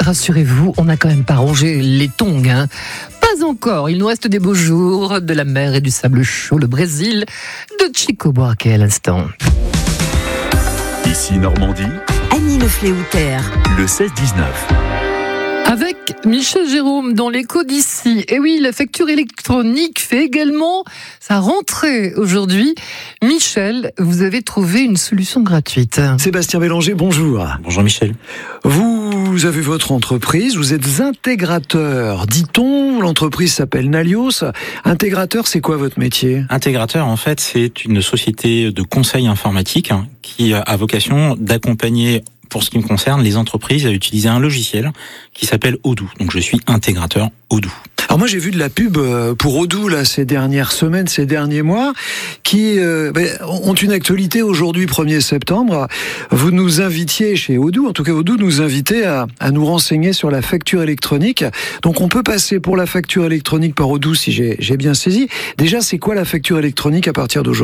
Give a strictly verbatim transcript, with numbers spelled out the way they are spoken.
rassurez-vous, on n'a quand même pas rongé les tongs. Hein. Pas encore, il nous reste des beaux jours, de la mer et du sable chaud, le Brésil, de Chico Buarque à l'instant. Ici Normandie, Annie Le Fléoutère, le seize dix-neuf. Avec Michel Jérôme dans l'écho d'ici. Et oui, la facture électronique fait également sa rentrée aujourd'hui. Michel, vous avez trouvé une solution gratuite. Sébastien Bélanger, bonjour. Bonjour Michel. Vous avez votre entreprise, vous êtes intégrateur, dit-on. L'entreprise s'appelle Nalios. Intégrateur, c'est quoi votre métier ? Intégrateur, en fait, c'est une société de conseil informatique hein, qui a vocation d'accompagner, pour ce qui me concerne, les entreprises à utiliser un logiciel qui s'appelle Odoo. Donc je suis intégrateur Odoo. Alors moi j'ai vu de la pub pour Odoo là ces dernières semaines, ces derniers mois, qui euh, ben, ont une actualité aujourd'hui premier septembre. Vous nous invitiez chez Odoo, en tout cas Odoo nous invitait à, à nous renseigner sur la facture électronique. Donc on peut passer pour la facture électronique par Odoo si j'ai, j'ai bien saisi. Déjà c'est quoi la facture électronique à partir d'aujourd'hui ?